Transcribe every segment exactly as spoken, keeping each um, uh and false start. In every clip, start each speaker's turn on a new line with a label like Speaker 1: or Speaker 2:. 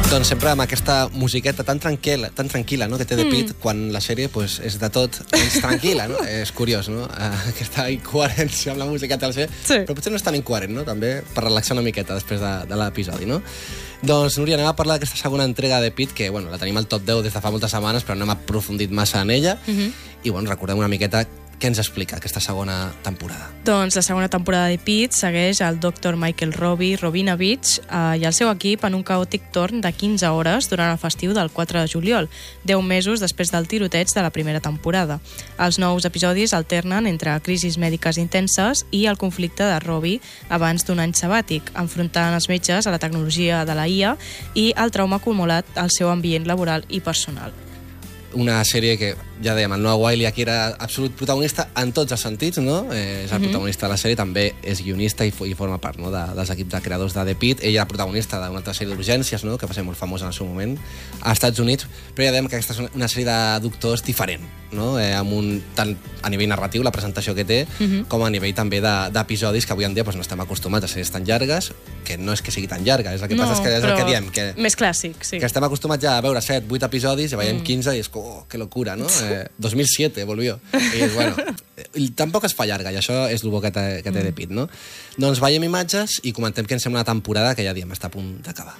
Speaker 1: Doncs sempre amb aquesta musiqueta tan tranquil·la, tan tranquil·la, no?, que té de Pitt, mm. quan la sèrie pues, és de tot menys tranquil·la, no? És curiós, no?, uh, aquesta incoherència amb la musiqueta de la sèrie, sí. Però potser no és tan incoherent, no?, també, per relaxar una miqueta després de, de l'episodi, no? Doncs, Núria, anem a parlar d'aquesta segona entrega de Pitt, que, bueno, la tenim al top deu des de fa moltes setmanes, però no hem aprofundit massa en ella, mm-hmm. i, bueno, recordem una miqueta què ens explica aquesta segona temporada.
Speaker 2: Doncs la segona temporada de Pitt segueix el doctor Michael Robbie Robinovich eh, i el seu equip en un caòtic torn de quinze hores durant el festiu del quatre de juliol, deu mesos després del tiroteig de la primera temporada. Els nous episodis alternen entre crisis mèdiques intenses i el conflicte de Robbie abans d'un any sabàtic, enfrontant els metges a la tecnologia de la I A i el trauma acumulat al seu ambient laboral i personal.
Speaker 1: Una sèrie que, ja dèiem, el Noah Wyle aquí era absolut protagonista en tots els sentits, no? Eh, és el mm-hmm. protagonista de la sèrie, també és guionista i, i forma part, no?, de, dels equips de creadors de The Pitt. Ell era protagonista d'una altra sèrie d'urgències, no?, que va ser molt famosa en el seu moment als Estats Units, però ja dèiem que aquesta és una sèrie de doctors diferent, no?, eh, amb un, tant a nivell narratiu, la presentació que té, mm-hmm. com a nivell també d'episodis de, que avui en dia pues, no estem acostumats a sèries tan llargues, que no és que sigui tan llarga, és el que no, passa és que és el que diem. Que,
Speaker 2: més clàssic, sí.
Speaker 1: Que estem acostumats ja a veure set, vuit episodis, i veiem mm. quinze i és com, oh, que locura, no? Eh, dos mil siete volvió. I és, bueno, tampoc es fa llarga, i això és el bo que té, que té mm. de Pitt, no? Doncs veiem imatges i comentem què ens sembla una temporada que ja diem està a punt d'acabar.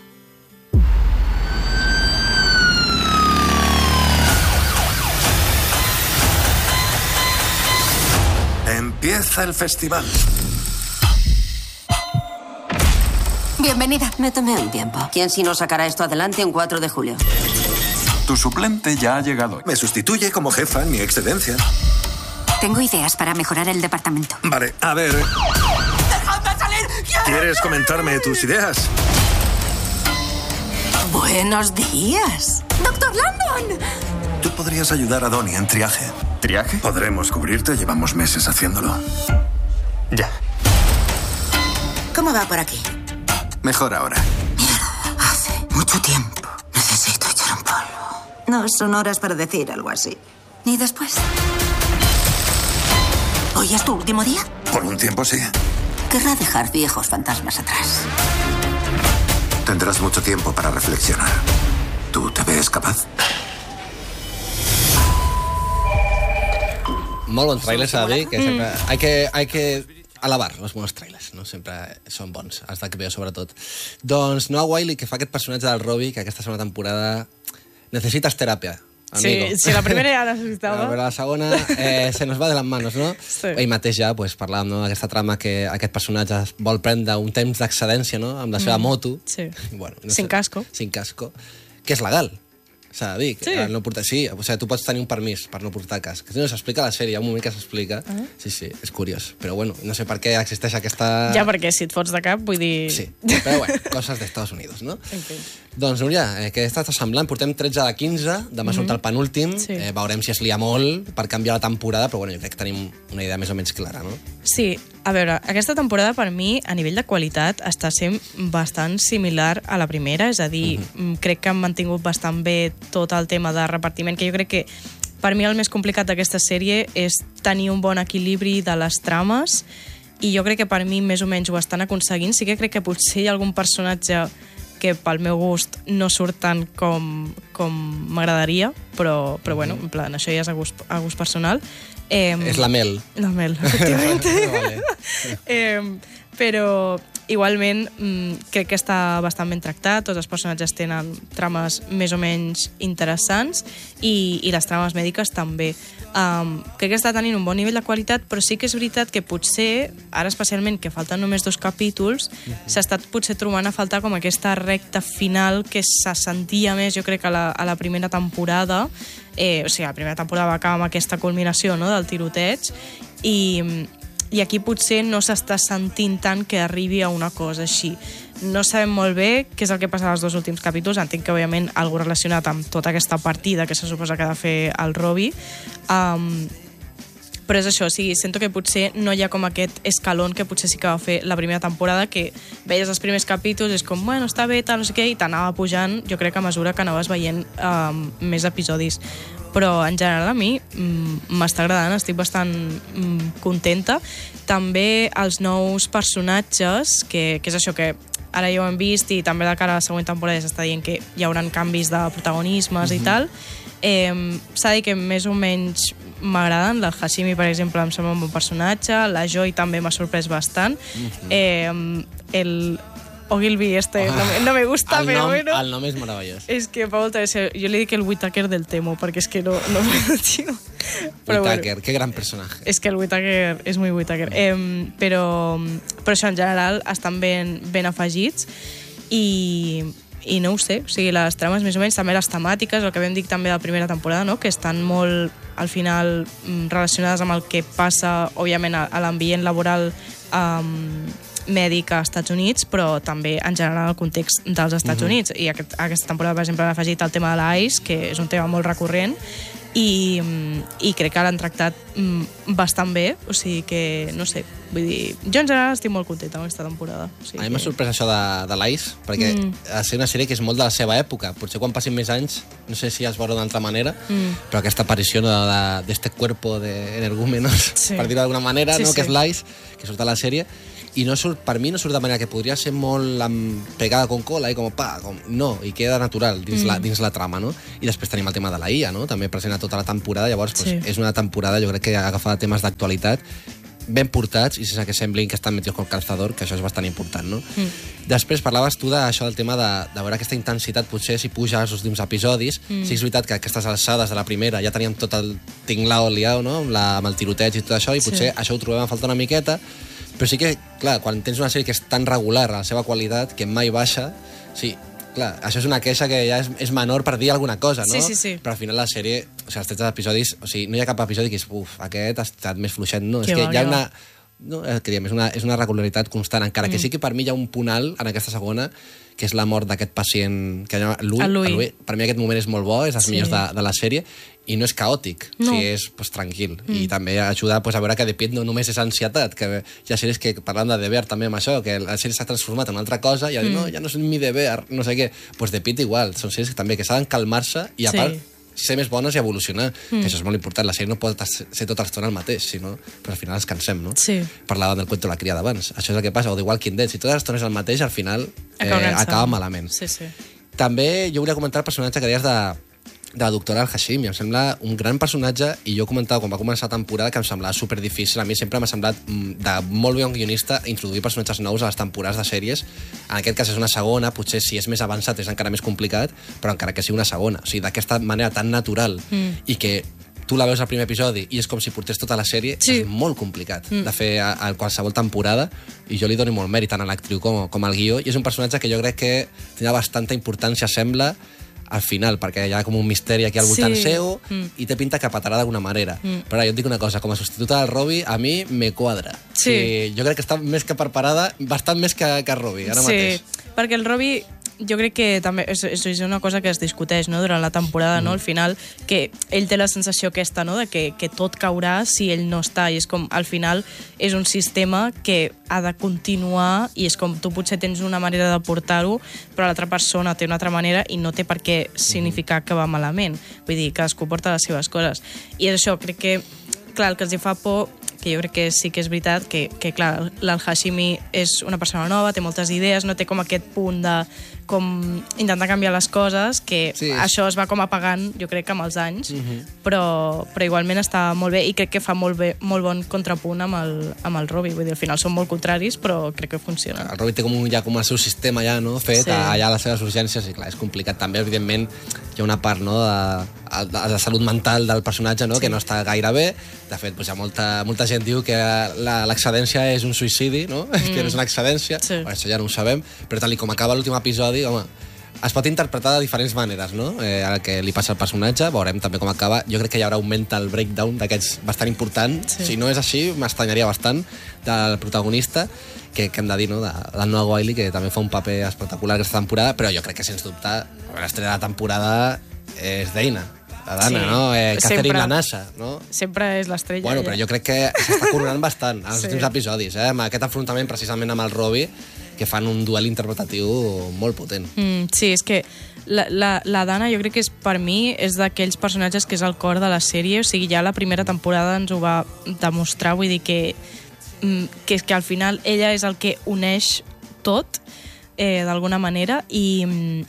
Speaker 3: Empieza el festival.
Speaker 4: Bienvenida. Me tomé un tiempo. ¿Quién si no sacará esto adelante un cuatro de julio?
Speaker 3: Tu suplente ya ha llegado. Me sustituye como jefa en mi excedencia.
Speaker 4: Tengo ideas para mejorar el departamento.
Speaker 3: Vale, a ver...
Speaker 4: ¡Déjame salir!
Speaker 3: ¿Quieres comentarme tus ideas?
Speaker 4: Buenos días. ¡Doctor Landon!
Speaker 3: Tú podrías ayudar a Donnie en triaje. ¿Triaje? Podremos cubrirte, llevamos meses haciéndolo. Ya.
Speaker 4: ¿Cómo va por aquí?
Speaker 3: Mejor ahora.
Speaker 4: Mierda, hace mucho tiempo. Necesito echar un polvo. No son horas para decir algo así. Ni después. ¿Hoy es tu último día?
Speaker 3: Por un tiempo sí.
Speaker 4: Querrá dejar viejos fantasmas atrás.
Speaker 3: Tendrás mucho tiempo para reflexionar. ¿Tú te ves capaz?
Speaker 1: Molt bons trailers, s'ha de dir, que sempre... Mm. Hay que, hay que alabar los buenos trailers, no? Sempre són bons, els d'H B O sobretot. Doncs Noah Wyle, que fa aquest personatge del Robbie, que aquesta segona temporada necesitas teràpia, amigo.
Speaker 2: Sí, sí, la primera ja necessitava.
Speaker 1: Però la segona eh, se nos va de les manos, no? Sí. Ell mateix ja pues, parlàvem, no?, d'aquesta trama que aquest personatge vol prendre un temps d'excedència, no?, amb la seva mm. moto.
Speaker 2: Sí.
Speaker 1: Bueno, no
Speaker 2: sin
Speaker 1: sé,
Speaker 2: casco.
Speaker 1: Sin casco. Que és legal. S'ha de dir, que sí. No portar... sí, o sigui, tu pots tenir un permís per no portar casc. No, s'explica a la sèrie, hi ha un moment que s'explica. Uh -huh. Sí, sí, és curiós. Però bueno, no sé per què existeix aquesta...
Speaker 2: Ja, perquè si et fots de cap, vull dir...
Speaker 1: Sí, però bueno, coses d'Estats Units, no? En fi. Doncs, Núria, eh, què està semblant? Portem tretze de quinze, demà surt el penúltim, sí. eh, veurem si es lia molt per canviar la temporada, però bueno, jo crec que tenim una idea més o menys clara, no?
Speaker 2: Sí, a veure, aquesta temporada per mi, a nivell de qualitat, està sent bastant similar a la primera, és a dir, uh -huh. crec que han mantingut bastant bé tot el tema de repartiment, que jo crec que per mi el més complicat d'aquesta sèrie és tenir un bon equilibri de les trames, i jo crec que per mi més o menys ho estan aconseguint. Sí que crec que potser hi ha algun personatge que pel meu gust no surt tant com, com m'agradaria, però, però bueno, en plan, això ja és a gust, a gust personal. Eh,
Speaker 1: és la Mel.
Speaker 2: La Mel, efectivament. Vale. eh, però igualment mm, crec que està bastant ben tractat, tots els personatges tenen trames més o menys interessants i, i les trames mèdiques també. Um, crec que està tenint un bon nivell de qualitat, però sí que és veritat que potser, ara especialment que falten només dos capítols, uh-huh. s'ha estat potser trobant a faltar com aquesta recta final que se sentia més, jo crec, a la, a la primera temporada. Eh, o sigui, la primera temporada va acabar amb aquesta culminació, no?, del tiroteig, i... i aquí potser no s'està sentint tant que arribi a una cosa així. No sabem molt bé què és el que passa als dos últims capítols. Entenc que, òbviament, algú relacionat amb tota aquesta partida que se suposa que ha de fer el Robbie. Um, però és això, o sigui, sento que potser no hi ha com aquest escalón que potser sí que va fer la primera temporada, que veies els primers capítols i és com, bueno, està bé, tal, no sé què, i t'anava pujant, jo crec que a mesura que anaves veient um, més episodis. Però en general a mi m'està agradant, estic bastant mm, contenta. També els nous personatges, que, que és això que ara ja ho hem vist i també de cara a la següent temporada s'està dient que hi haurà canvis de protagonismes mm-hmm. i tal. Eh, s'ha dit que més o menys m'agraden. La Hashimi, per exemple, em sembla un bon personatge. La Joy també m'ha sorprès bastant. Mm-hmm. Eh, el Ogilvy este ah, no, me, no me gusta,
Speaker 1: el
Speaker 2: però
Speaker 1: nom,
Speaker 2: bueno.
Speaker 1: El nom és meravellós.
Speaker 2: És que fa molta gràcia. Jo li dic el Whittaker del Temo, perquè és que no, no puedo, tio.
Speaker 1: Però Whittaker, bueno, que gran personatge.
Speaker 2: És que el Whittaker és muy Whittaker. Eh, però, però això, en general, estan ben, ben afegits i, i no ho sé, o sigui, les trames més o menys, també les temàtiques, el que vam dir també de la primera temporada, no? Que estan molt, al final, relacionades amb el que passa, òbviament, a, a l'ambient laboral um, mèdic a Estats Units, però també en general el context dels Estats uh-huh. Units. I aquest, aquesta temporada, per exemple, han afegit el tema de l'I C E, que és un tema molt recurrent, i, i crec que l'han tractat bastant bé, o sigui que, no sé, vull dir, jo en general estic molt contenta amb aquesta temporada. O sigui
Speaker 1: a mi m'ha
Speaker 2: que...
Speaker 1: sorprès això de, de l'I C E, perquè mm. ha de ser una sèrie que és molt de la seva època. Potser quan passin més anys, no sé si es veurà d'una altra manera, mm. però aquesta aparició de, de, d'este cuerpo de energúmenos, sí. per dir-ho d'alguna manera, sí, no? Sí. Que és l'I C E, que surt a la sèrie, i no surt, per mi no surt de manera que podria ser molt amb, pegada con cola i com pa, com, no, i queda natural dins, mm. la, dins la trama, no? I després tenim el tema de la I A, no? També present a tota la temporada, llavors sí. pues, és una temporada, jo crec que agafada temes d'actualitat ben portats i sense que semblin que estan metidos col calzador, que això és bastant important, no? Mm. Després parlaves tu d'això del tema de, de veure aquesta intensitat, potser si puja als últims episodis, mm. sí és veritat que aquestes alçades de la primera ja teníem tot el tinglao liao, no? Amb, la, amb el tiroteig i tot això, i potser sí. això ho trobem a faltar una miqueta, però sí que, clar, quan tens una sèrie que és tan regular a la seva qualitat, que mai baixa, sí, clar, això és una queixa que ja és, és menor per dir alguna cosa, no?
Speaker 2: Sí, sí, sí.
Speaker 1: Però al final la sèrie, o sigui, els tretze episodis, o sigui, no hi ha cap episodi que és, uf, aquest ha estat més fluixet, no?
Speaker 2: Que
Speaker 1: és que
Speaker 2: va,
Speaker 1: hi ha
Speaker 2: que
Speaker 1: una... No, que diem, és, una, és una regularitat constant, encara que mm. sí que per mi hi ha un punt alt en aquesta segona, que és la mort d'aquest pacient, que Louis, Louis. Per mi aquest moment és molt bo, és dels sí. millors de, de la sèrie, i no és caòtic, no. o sigui, és pues, tranquil. Mm. I també ajuda pues, a veure que The Pitt no només és ansietat, que hi ha sèries que parlant de The Bear també amb això, que la sèrie s'ha transformat en una altra cosa, i ja mm. diu, no, ja no és mi The Bear, no sé què. Doncs pues The Pitt igual, són sèries que també que saben calmar-se i a part sí. ser més bones i evolucionar, mm. que això és molt important. La sèrie no pot ser tota l'estona el mateix, sinó, però al final ens cansem, no?
Speaker 2: Sí.
Speaker 1: Parlaven del cuento de la criada abans. Això és el que passa, o The Walking Dead. Si tota l'estona és el mateix, al final eh, acaba malament.
Speaker 2: Sí, sí.
Speaker 1: També jo volia comentar el personatge que deies de, de la doctora Al-Hashimi. Em sembla un gran personatge, i jo comentava quan va començar la temporada que em semblava superdifícil. A mi sempre m'ha semblat de molt bé un guionista introduir personatges nous a les temporades de sèries. En aquest cas és una segona, potser si és més avançat és encara més complicat, però encara que sigui una segona. O sigui, d'aquesta manera tan natural mm. i que tu la veus al primer episodi i és com si portés tota la sèrie, sí. és molt complicat mm. de fer a, a qualsevol temporada, i jo li dono molt mèrit tant a l'actriu com, com al guió, i és un personatge que jo crec que tindrà bastanta importància, sembla, al final, perquè hi ha com un misteri aquí al voltant sí. seu mm. i té pinta que patarà d'alguna manera. Mm. Però ara, jo et dic una cosa, com a substituta del Robbie, a mi me quadra.
Speaker 2: Sí.
Speaker 1: I jo crec que està més que preparada, bastant més que, que Robbie, ara
Speaker 2: sí.
Speaker 1: mateix.
Speaker 2: Sí, perquè el Robbie jo crec que també és, és una cosa que es discuteix, no?, durant la temporada, mm. no?, al final, que ell té la sensació aquesta, no?, de que, que tot caurà si ell no està, i és com, al final, és un sistema que ha de continuar, i és com, tu potser tens una manera de portar-ho, però l'altra persona té una altra manera i no té per què significar que va malament. Vull dir, cadascú porta les seves coses. I és això, crec que, clar, el que els hi fa por, que jo crec que sí que és veritat, que, que clar, l'Al-Hashimi és una persona nova, té moltes idees, no té com aquest punt de com intentar canviar les coses, que sí. això es va com apagant, jo crec que amb els anys, uh-huh. però, però igualment està molt bé, i crec que fa molt, bé, molt bon contrapunt amb el, amb el Robbie. Vull dir, al final són molt contraris, però crec que funciona.
Speaker 1: El Robbie té com un, ja com el seu sistema ja, no?, fet, sí. allà les seves urgències, i clar, és complicat. També, evidentment, hi ha una part, no?, de, de, de salut mental del personatge, no?, sí. que no està gaire bé. De fet, doncs, hi ha molta, molta gent diu que l'excedència és un suïcidi, no?, mm. que no és una excedència, sí. bueno, això ja no ho sabem, però tal com acaba l'últim episodi, home, es pot interpretar de diferents maneres, no?, eh, el que li passa al personatge, veurem també com acaba. Jo crec que hi haurà un mental breakdown d'aquests bastant important, sí. si no és així, m'estranyaria bastant, del protagonista, que, que hem de dir, no?, de, del Noah Wyle, que també fa un paper espectacular aquesta temporada, però jo crec que, sens dubte, l'estrella de la temporada és Dana. la Dana,
Speaker 2: Sí.
Speaker 1: no? Eh, Catherine
Speaker 2: Sempre.
Speaker 1: la NASA, no?
Speaker 2: Sempre és l'estrella.
Speaker 1: Bueno,
Speaker 2: ella.
Speaker 1: però jo crec que s'està coronant bastant en els
Speaker 2: Sí.
Speaker 1: últims episodis, eh? Amb aquest enfrontament precisament amb el Robbie, que fan un duel interpretatiu molt potent.
Speaker 2: Mm, sí, és que la, la, la Dana jo crec que és, per mi és d'aquells personatges que és el cor de la sèrie, o sigui, ja la primera temporada ens ho va demostrar, vull dir que, mm, que, que al final ella és el que uneix tot, eh, d'alguna manera, i,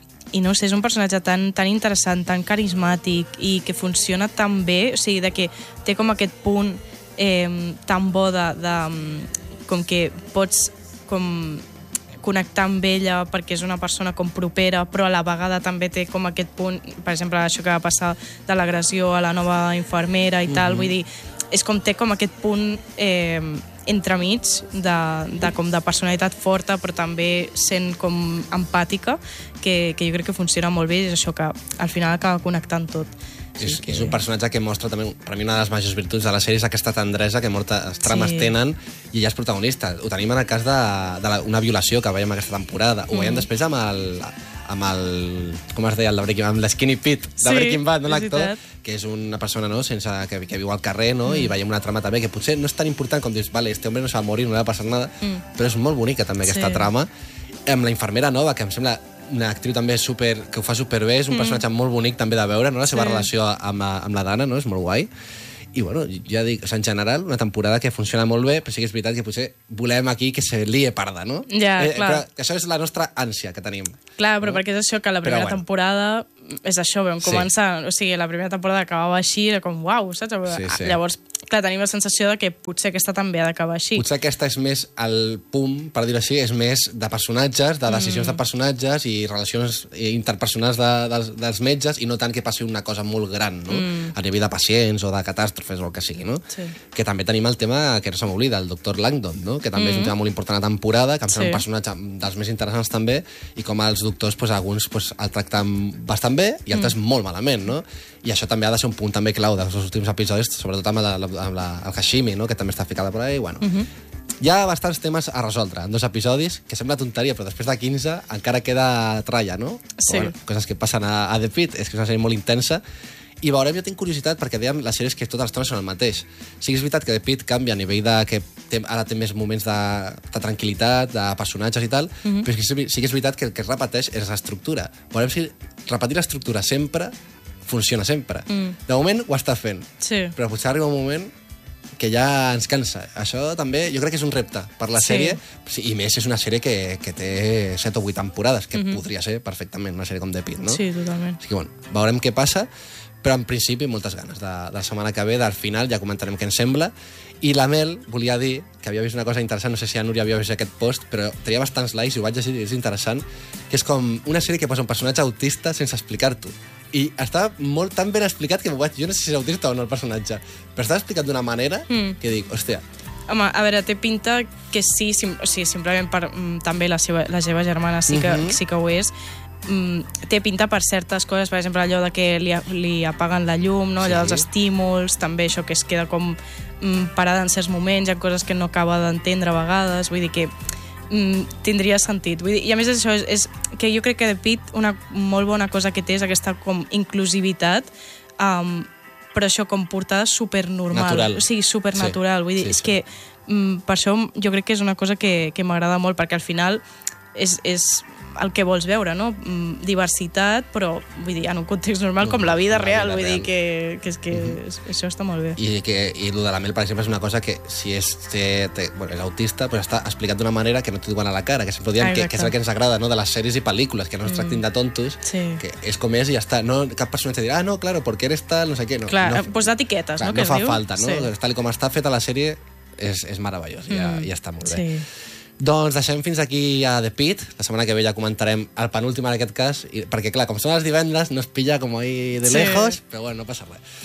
Speaker 2: i no sé, és un personatge tan, tan interessant, tan carismàtic i que funciona tan bé, o sigui, de que té com aquest punt eh, tan bo de, de, com que pots com connectar amb ella perquè és una persona com propera, però a la vegada també té com aquest punt, per exemple, això que va passar de l'agressió a la nova infermera i tal, mm-hmm. vull dir, és com té com aquest punt eh, entremig de, de, com de personalitat forta, però també sent com empàtica, que, que jo crec que funciona molt bé, i és això que al final acaba connectant tot.
Speaker 1: És,
Speaker 2: que...
Speaker 1: és un personatge que mostra també, per mi, una de les majors virtuts de la sèrie és aquesta tendresa que moltes trames
Speaker 2: Sí.
Speaker 1: tenen i ella és protagonista. Ho tenim en el cas d'una de, de una violació que veiem aquesta temporada. Ho
Speaker 2: Mm.
Speaker 1: veiem després amb el, amb el... com es deia, el de Breaking Bad, amb l'Skinny Pete de
Speaker 2: Sí,
Speaker 1: Breaking Bad, no,
Speaker 2: és
Speaker 1: l'actor?
Speaker 2: veritat.
Speaker 1: Que és una persona, no?, sense, que, que viu al carrer, no?, mm. i veiem una trama també que potser no és tan important com dius, vale, este hombre no se va morir, no li va passar nada, mm. però és molt bonica també aquesta
Speaker 2: Sí.
Speaker 1: trama. Amb la infermera nova, que em sembla una actriu també super, que ho fa superbé, és un mm. personatge molt bonic també de veure, no?, la seva
Speaker 2: Sí.
Speaker 1: relació amb, amb la Dana, no?, és molt guai. I, bueno, ja dic, en general, una temporada que funciona molt bé, però sí que és veritat que potser volem aquí que se lie parda, no?
Speaker 2: Ja,
Speaker 1: eh,
Speaker 2: clar.
Speaker 1: Però que això és la nostra ànsia que tenim.
Speaker 2: Clar, però no? Perquè és això, que la primera
Speaker 1: bueno.
Speaker 2: temporada és això, vam
Speaker 1: Sí.
Speaker 2: començar, o sigui, la primera temporada acabava així, era com, uau, saps?
Speaker 1: Sí, sí.
Speaker 2: Llavors, clar, tenim la sensació de que potser aquesta també ha d'acabar així.
Speaker 1: Potser aquesta és més el punt, per dir-ho així, és més de personatges, de decisions mm. de personatges i relacions interpersonals de, dels, dels metges, i no tant que passi una cosa molt gran, no? Mm. A nivell de pacients o de catàstrofes o el que sigui, no?
Speaker 2: Sí.
Speaker 1: Que també tenim el tema, que no se m'oblida, el doctor Langdon, no? Que també mm. és un tema molt important a la temporada, que em sembla
Speaker 2: Sí.
Speaker 1: un personatge dels més interessants també, i com els doctors, pues, alguns pues, el tracten bastant bé i altres mm. molt malament, no? I això també ha de ser un punt també clau dels últims episodis, sobretot amb, la, amb la, el Hashimi, no?, que també està ficada per ahí, bueno... Mm-hmm. Hi ha bastants temes a resoldre en dos episodis, que sembla tonteria, però després de quinze encara queda tralla, no?
Speaker 2: Sí.
Speaker 1: Bueno, coses que passen a, a The Pitt, és que és una sèrie molt intensa, i veurem, jo tinc curiositat, perquè dèiem les sèries que totes les tones són el mateix. Sí que és veritat que The Pitt canvia a nivell de que té, ara té més moments de, de tranquil·litat, de personatges i tal, mm-hmm. però sí, sí que és veritat que el que es repeteix és l'estructura. Veurem si repetir l'estructura sempre funciona sempre. Mm. De moment ho està fent,
Speaker 2: Sí.
Speaker 1: però potser arriba un moment que ja ens cansa. Això també jo crec que és un repte per la
Speaker 2: Sí.
Speaker 1: sèrie, sí, i més és una sèrie que, que té set o vuit temporades, que
Speaker 2: Mm-hmm.
Speaker 1: podria ser perfectament una sèrie com The Pitt, no?
Speaker 2: Sí, totalment.
Speaker 1: Així que, bueno, veurem què passa, però en principi moltes ganes de, de la setmana que ve, del final, ja comentarem què ens sembla. I la Mel volia dir que havia vist una cosa interessant, no sé si a Núria havia vist aquest post, però tenia bastants likes i ho vaig llegir, és interessant, que és com una sèrie que posa un personatge autista sense explicar-t'ho. I està molt tan ben explicat que m'ho vaig... Jo no sé si és autista o no el personatge, però està explicat d'una manera mm. que dic, hòstia...
Speaker 2: Home, a veure, té pinta que sí, sim, o sigui, simplement per mm, també la seva, la seva germana sí que,
Speaker 1: Mhm.
Speaker 2: sí que ho és. Mm, té pinta per certes coses, per exemple, allò de que li, li apaguen la llum, no? Allò
Speaker 1: Sí.
Speaker 2: dels estímuls, també això que es queda com mm, parada en certs moments, hi ha coses que no acaba d'entendre a vegades, vull dir que mm, tindria sentit. Vull dir, i a més això és, és que jo crec que The Pitt una molt bona cosa que té és aquesta com inclusivitat, um, però això com portada supernormal.
Speaker 1: Natural.
Speaker 2: O sigui, supernatural.
Speaker 1: Sí.
Speaker 2: Vull dir,
Speaker 1: Sí,
Speaker 2: és
Speaker 1: sí.
Speaker 2: que mm, per això jo crec que és una cosa que, que m'agrada molt, perquè al final és, és el que vols veure, no? Mm, diversitat, però vull dir, en un context normal com la vida
Speaker 1: La
Speaker 2: real,
Speaker 1: vida
Speaker 2: vull
Speaker 1: real.
Speaker 2: dir que, que, és que mm-hmm. això està molt bé.
Speaker 1: I, que, i el de la Mel, per exemple, és una cosa que si és, té, té, bueno, és autista, però està explicat d'una manera que no t'ho diuen a la cara, que sempre ho diem,
Speaker 2: Ah,
Speaker 1: que, que és el que ens agrada, no?, de les sèries i pel·lícules, que no ens tractin de tontos,
Speaker 2: Sí.
Speaker 1: que és com és i ja està. No, cap personatge dirà, ah, no, claro, perquè eres tal, no sé què. No,
Speaker 2: Clar,
Speaker 1: no,
Speaker 2: no, posar etiquetes,
Speaker 1: clar,
Speaker 2: no?
Speaker 1: no
Speaker 2: Que
Speaker 1: fa
Speaker 2: es diu?
Speaker 1: falta, no?
Speaker 2: Sí.
Speaker 1: Tal com està feta la sèrie, és, és meravellós, mm. ja, ja està molt bé.
Speaker 2: Sí.
Speaker 1: Doncs deixem fins aquí a The Pitt. La setmana que ve ja comentarem el penúltim en aquest cas, i, perquè clar, com són els divendres, no es pilla com ahí de
Speaker 2: Sí.
Speaker 1: lejos, però bueno, no passa res.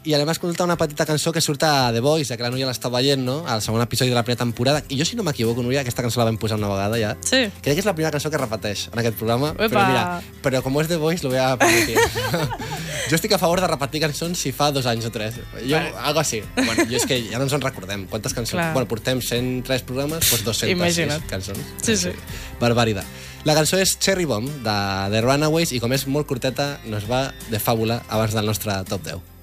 Speaker 1: I anem a escoltar una petita cançó que surt a The Voice, ja que la Núria l'està veient, no? Al segon episodi de la primera temporada. I jo, si no m'equivoco, Núria, aquesta cançó la vam posar una vegada ja.
Speaker 2: Sí.
Speaker 1: Crec que és la primera cançó que repeteix en aquest programa.
Speaker 2: Uepa.
Speaker 1: Però mira, però com és The Voice, lo voy a permitir. Jo estic a favor de repetir cançons si fa dos anys o tres. Jo, vale. Algo així. Bueno, jo és que ja no ens en recordem. Quantes cançons?
Speaker 2: Clar.
Speaker 1: Bueno, portem cent tres programes, doncs dos-centes
Speaker 2: Imagina't.
Speaker 1: cançons.
Speaker 2: Sí, sí.
Speaker 1: Barbaridad. La cançó és Cherry Bomb, de The Runaways, i com és molt curteta, nos va de fàbula abans del nostre top deu.